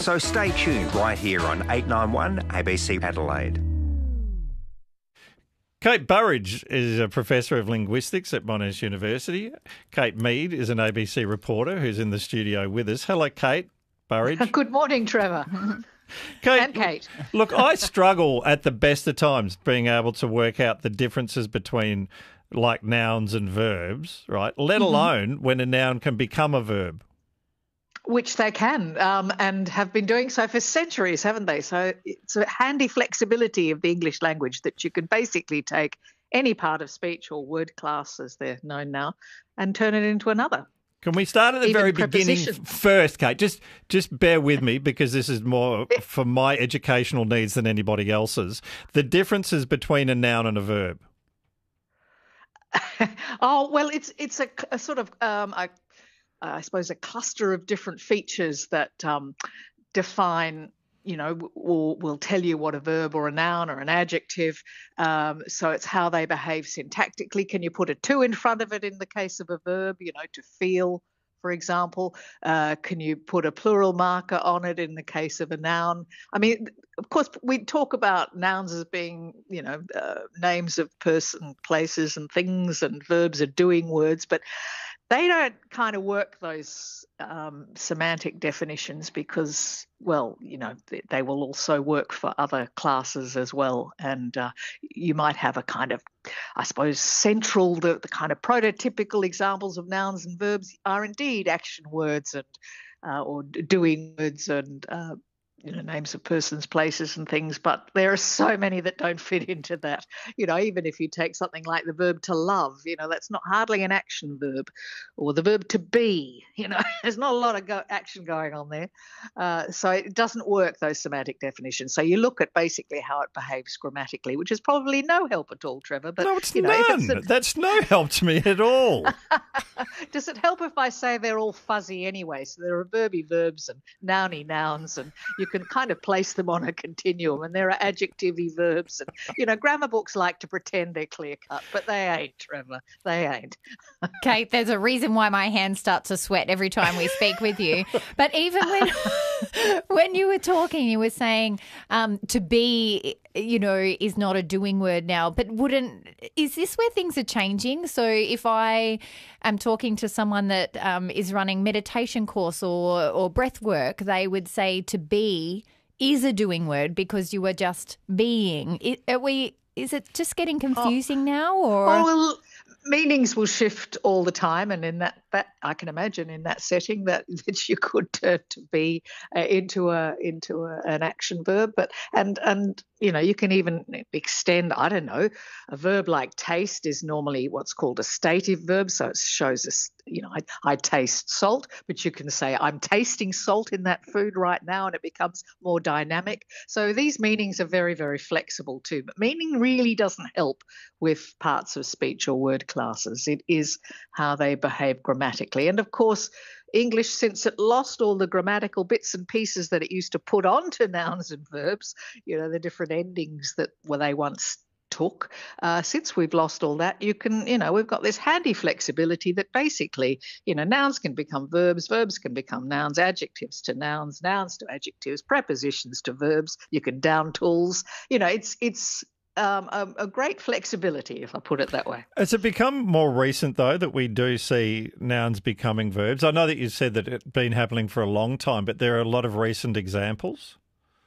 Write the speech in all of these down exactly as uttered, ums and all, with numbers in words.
So stay tuned right here on eight nine one A B C Adelaide. Kate Burridge is a professor of linguistics at Monash University. Kate Mead is an A B C reporter who's in the studio with us. Hello, Kate Burridge. Good morning, Trevor. Kate, and Kate. Look, I struggle at the best of times being able to work out the differences between like nouns and verbs, right? Let alone mm-hmm. when a noun can become a verb. Which they can, um, and have been doing so for centuries, haven't they? So it's a handy flexibility of the English language that you can basically take any part of speech or word class, as they're known now, and turn it into another. Can we start at the Even very beginning first, Kate? Just just bear with me because this is more for my educational needs than anybody else's. The differences between a noun and a verb. oh, well, it's it's a, a sort of, um, a, I suppose, a cluster of different features that um, define, you know, will will tell you what a verb or a noun or an adjective. Um, so it's how they behave syntactically. Can you put a to in front of it in the case of a verb, you know, to feel, for example? Uh, can you put a plural marker on it in the case of a noun? I mean, of course, we talk about nouns as being, you know, uh, names of person, places and things, and verbs are doing words, but they don't kind of work those um, semantic definitions because, well, you know, they, they will also work for other classes as well. And uh, you might have a kind of, I suppose, central, the, the kind of prototypical examples of nouns and verbs are indeed action words and uh, or doing words and uh, you know, names of persons, places and things, but there are so many that don't fit into that. You know, even if you take something like the verb to love, you know, that's not hardly an action verb, or the verb to be, you know, there's not a lot of go- action going on there. Uh, so it doesn't work, those semantic definitions. So you look at basically how it behaves grammatically, which is probably no help at all, Trevor. But, no, it's you know, none. If it's a... That's no help to me at all. Does it help if I say they're all fuzzy anyway? So there are verby verbs and nouny nouns, and you can kind of place them on a continuum, and there are adjectivey verbs, and you know, grammar books like to pretend they're clear cut, but they ain't, Trevor. They ain't. Kate, there's a reason why my hands start to sweat every time we speak with you. But even when when you were talking, you were saying um, to be, you know, is not a doing word now. But wouldn't is this where things are changing? So if I am talking to someone that um, is running meditation course or or breath work, they would say to be is a doing word because you are just being. It, are we? Is it just getting confusing oh. now, or? Oh, well, meanings will shift all the time, and in that, that I can imagine in that setting that, that you could turn to be uh, into a into a, an action verb, but and and you know, you can even extend. I don't know, a verb like taste is normally what's called a stative verb, so it shows us. You know, I, I taste salt, but you can say I'm tasting salt in that food right now, and it becomes more dynamic. So these meanings are very, very flexible too. But meaning really doesn't help with parts of speech or word classes. It is how they behave grammatically. And of course, English, since it lost all the grammatical bits and pieces that it used to put onto nouns and verbs, you know, the different endings that were they once took, uh, since we've lost all that, you can, you know, we've got this handy flexibility that basically, you know, nouns can become verbs, verbs can become nouns, adjectives to nouns, nouns to adjectives, prepositions to verbs. You can down tools. You know, it's it's um, a, a great flexibility, if I put it that way. Has it become more recent, though, that we do see nouns becoming verbs? I know that you said that it's been happening for a long time, but there are a lot of recent examples.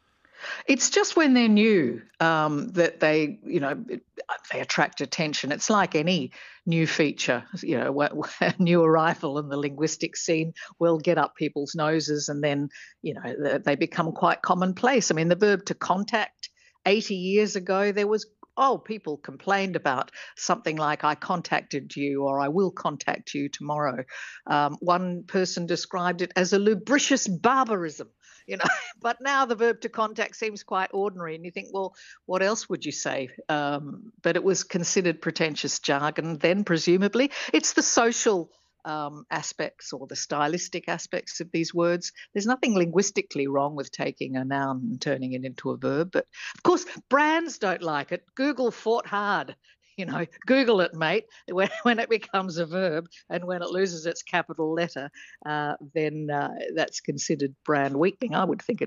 It's just when they're new um, that they, you know, they attract attention. It's like any new feature, you know, a new arrival in the linguistic scene will get up people's noses, and then, you know, they become quite commonplace. I mean, the verb to contact, eighty years ago, there was, oh, people complained about something like I contacted you or I will contact you tomorrow. Um, one person described it as a lubricious barbarism. You know, but now the verb to contact seems quite ordinary, and you think, well, what else would you say? Um, but it was considered pretentious jargon then, presumably. It's the social um, aspects or the stylistic aspects of these words. There's nothing linguistically wrong with taking a noun and turning it into a verb. But, of course, brands don't like it. Google fought hard. You know, Google it, mate. When, when it becomes a verb and when it loses its capital letter, uh, then uh, that's considered brand weakening. I would think it